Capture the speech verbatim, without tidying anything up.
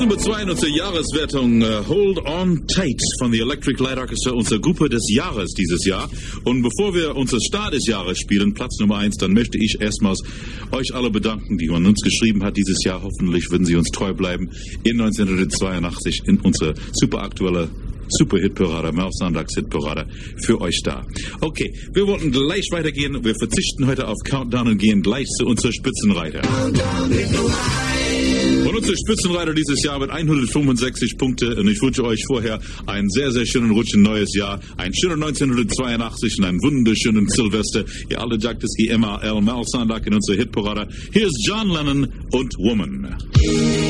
Nummer zwei in unserer Jahreswertung, uh, Hold On Tight von The Electric Light Orchestra, unsere Gruppe des Jahres dieses Jahr. Und bevor wir unser Star des Jahres spielen, Platz Nummer eins, dann möchte ich erstmals euch alle bedanken, die man uns geschrieben hat dieses Jahr. Hoffentlich würden Sie uns treu bleiben in neunzehnhundertzweiundachtzig in unsere super aktuelle Super-Hit-Parade, Mel Sandaks Hit-Parade für euch da. Okay, wir wollten gleich weitergehen. Wir verzichten heute auf Countdown und gehen gleich zu unserer Spitzenreiter. Und unser Spitzenreiter dieses Jahr mit hundertfünfundsechzig Punkte. Und ich wünsche euch vorher einen sehr, sehr schönen Rutsch in neues Jahr. Einen schönen neunzehnhundertzweiundachtzig und einen wunderschönen Silvester. Ihr alle sagt es wie immer, Mel Sandak in unserer Hitparade. Hier ist John Lennon und Woman.